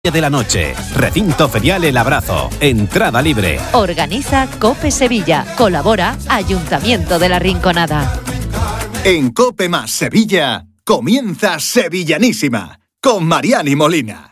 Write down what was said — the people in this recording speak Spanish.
de la noche. Recinto ferial El Abrazo. Entrada libre. Organiza COPE Sevilla. Colabora Ayuntamiento de la Rinconada. En COPE más Sevilla comienza Sevillanísima con Mariani Molina.